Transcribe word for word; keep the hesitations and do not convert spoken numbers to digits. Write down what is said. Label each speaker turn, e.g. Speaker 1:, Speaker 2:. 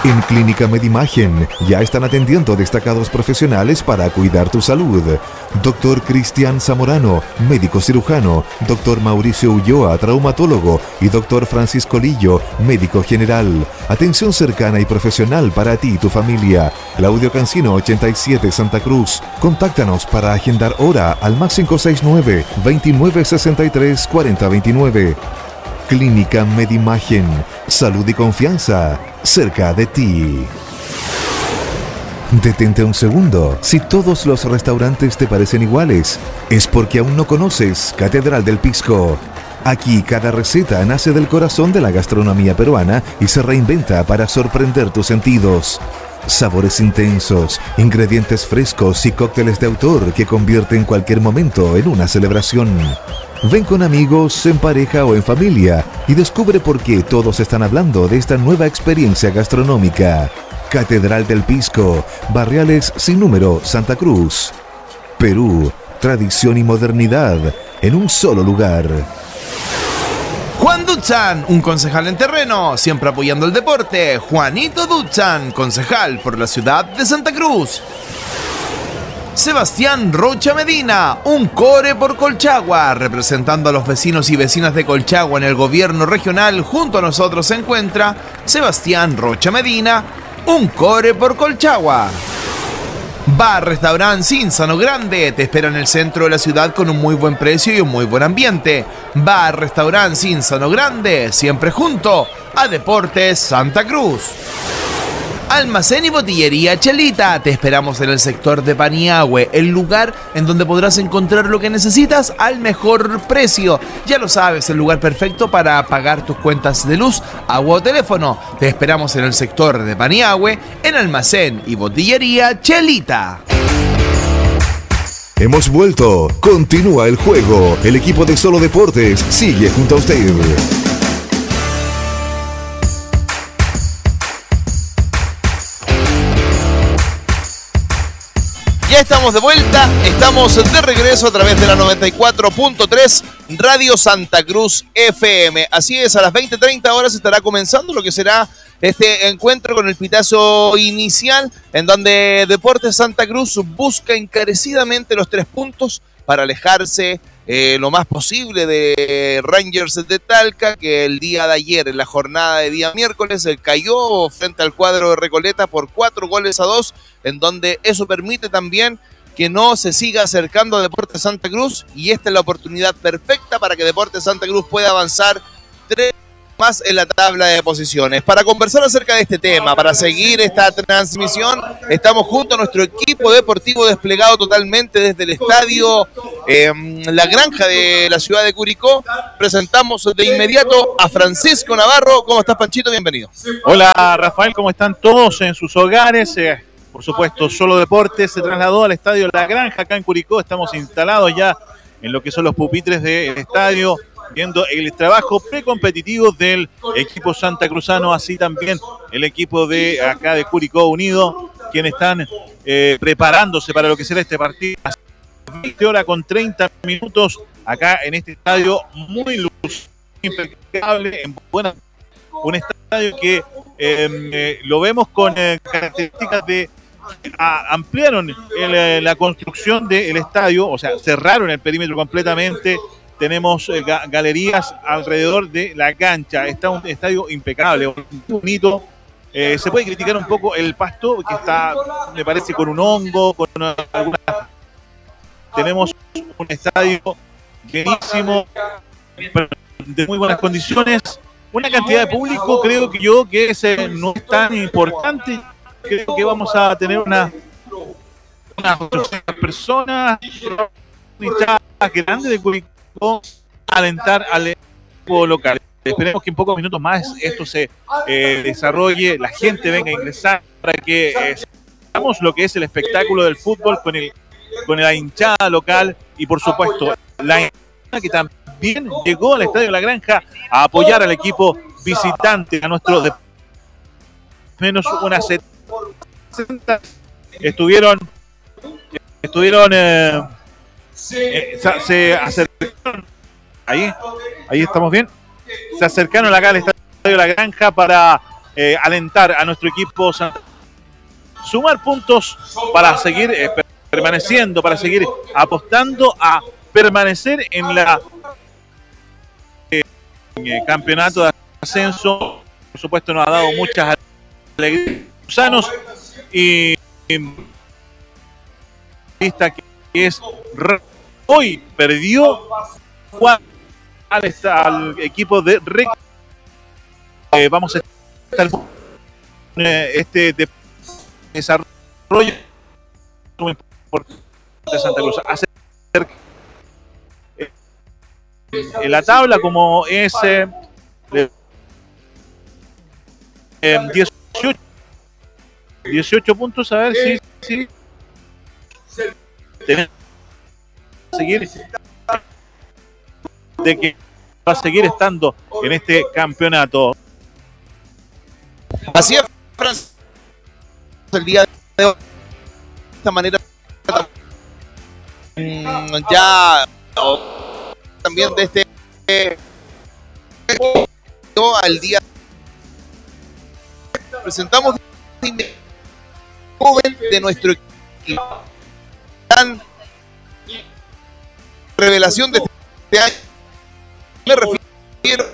Speaker 1: En Clínica Medimagen ya están atendiendo destacados profesionales para cuidar tu salud. Doctor Cristian Zamorano, médico cirujano. Doctor Mauricio Ulloa, traumatólogo. Y Doctor Francisco Lillo, médico general. Atención cercana y profesional para ti y tu familia. Claudio Cancino ochenta y siete, Santa Cruz. Contáctanos para agendar hora al más cinco seis nueve, veintinueve sesenta y tres, cuarenta veintinueve. Clínica Medimagen. Salud y confianza cerca de ti. Detente un segundo. Si todos los restaurantes te parecen iguales, es porque aún no conoces Catedral del Pisco. Aquí cada receta nace del corazón de la gastronomía peruana y se reinventa para sorprender tus sentidos. Sabores intensos, ingredientes frescos y cócteles de autor que convierten cualquier momento en una celebración. Ven con amigos, en pareja o en familia y descubre por qué todos están hablando de esta nueva experiencia gastronómica. Catedral del Pisco, Barriales Sin Número, Santa Cruz. Perú, tradición y modernidad en un solo lugar.
Speaker 2: Juan Duchan, un concejal en terreno, siempre apoyando el deporte. Juanito Duchan, concejal por la ciudad de Santa Cruz. Sebastián Rocha Medina, un core por Colchagua, representando a los vecinos y vecinas de Colchagua en el gobierno regional. Junto a nosotros se encuentra Sebastián Rocha Medina, un core por Colchagua. Bar Restaurant Cinzano Grande te espera en el centro de la ciudad con un muy buen precio y un muy buen ambiente. Bar Restaurant Cinzano Grande, siempre junto a Deportes Santa Cruz. Almacén y botillería Chelita, te esperamos en el sector de Paniagüe, el lugar en donde podrás encontrar lo que necesitas al mejor precio. Ya lo sabes, el lugar perfecto para pagar tus cuentas de luz, agua o teléfono. Te esperamos en el sector de Paniagüe, en Almacén y botillería Chelita.
Speaker 1: Hemos vuelto. Continúa el juego. El equipo de Solo Deportes sigue junto a usted.
Speaker 2: Ya estamos de vuelta, estamos de regreso a través de la noventa y cuatro punto tres Radio Santa Cruz F M. Así es, a las veinte treinta horas estará comenzando lo que será este encuentro con el pitazo inicial, en donde Deportes Santa Cruz busca encarecidamente los tres puntos para alejarse eh, lo más posible de Rangers de Talca, que el día de ayer, en la jornada de día miércoles, eh, cayó frente al cuadro de Recoleta por cuatro goles a dos, en donde eso permite también que no se siga acercando a Deportes Santa Cruz, y esta es la oportunidad perfecta para que Deportes Santa Cruz pueda avanzar tres más en la tabla de posiciones. Para conversar acerca de este tema, para seguir esta transmisión, estamos junto a nuestro equipo deportivo desplegado totalmente desde el estadio eh, La Granja de la ciudad de Curicó. Presentamos de inmediato a Francisco Navarro. ¿Cómo estás, Panchito? Bienvenido.
Speaker 3: Hola, Rafael, ¿cómo están todos en sus hogares? Eh, por supuesto, Solo Deportes se trasladó al estadio La Granja acá en Curicó. Estamos instalados ya en lo que son los pupitres del estadio, viendo el trabajo precompetitivo del equipo santacruzano, así también el equipo de acá de Curicó Unido, quienes están eh, preparándose para lo que será este partido. veinte horas con treinta minutos acá en este estadio muy luz, impecable, en buena, un estadio que eh, eh, lo vemos con eh, características de a, ampliaron el, la construcción del estadio, o sea, cerraron el perímetro completamente. Tenemos eh, ga- galerías alrededor de la cancha. Está un estadio impecable, bonito. Eh, se puede criticar un poco el pasto, que está, me parece, con un hongo, con una, alguna... Tenemos un estadio bellísimo, de muy buenas condiciones. Una cantidad de público, creo que yo, que es, eh, no es tan importante. Creo que vamos a tener una unas personas, una grande de Curicó, alentar al equipo local. Esperemos que en pocos minutos más esto se eh, desarrolle, la gente venga a ingresar para que eh, veamos lo que es el espectáculo del fútbol con el con la hinchada local y, por supuesto, la hinchada que también llegó al Estadio La Granja a apoyar al equipo visitante, a nuestro de menos unas setenta estuvieron estuvieron eh, eh, se, se acercaron ahí ahí estamos bien se acercaron acá al Estadio La Granja para eh, alentar a nuestro equipo, sumar puntos para seguir eh, permaneciendo, para seguir apostando a permanecer en la eh, en el campeonato de ascenso. Por supuesto nos ha dado muchas alegrías sanos y, y vista que es hoy perdió al, al equipo de Rec. Eh, vamos a estar eh, este de desarrollo muy importante de Santa Cruz. Hacer eh, en la tabla como es eh, eh, dieciocho, dieciocho puntos, a ver si sí, sí. Tenemos que seguir de que va a seguir estando en este campeonato.
Speaker 2: Así es, Francis, el día de hoy, de esta manera ya también de este eh, al día presentamos joven de nuestro equipo, revelación de este año, me refiero